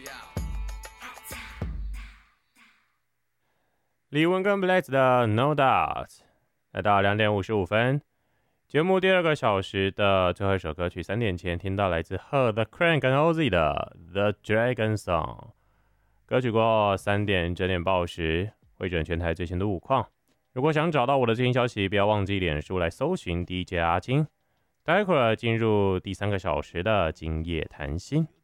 李玟跟 Blaze 的 No Doubt， 来到2点55分，节目第2个小时的最后一首歌曲，3点前听到来自 Her The Crank 跟 Ozzy 的 The Dragon Song。歌曲过后3点整点报时，会诊全台最新的路况。如果想找到我的最新消息，不要忘记脸书来搜寻 DJ 阿金。待会儿进入第3个小时的今夜谈心。